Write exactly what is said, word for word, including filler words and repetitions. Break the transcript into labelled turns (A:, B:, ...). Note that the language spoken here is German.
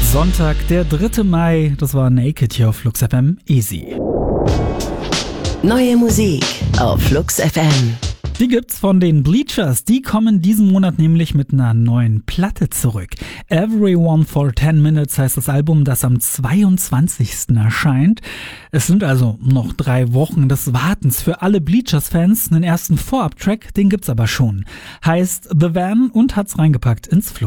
A: Sonntag, der dritte Mai, das war Naked hier auf Flux F M, easy.
B: Neue Musik auf Flux F M.
A: Die gibt's von den Bleachers. Die kommen diesen Monat nämlich mit einer neuen Platte zurück. Everyone for ten Minutes heißt das Album, das am zweiundzwanzigsten erscheint. Es sind also noch drei Wochen des Wartens für alle Bleachers-Fans. Einen ersten Vorab-Track, den gibt's aber schon. Heißt The Van und hat's reingepackt ins Flux.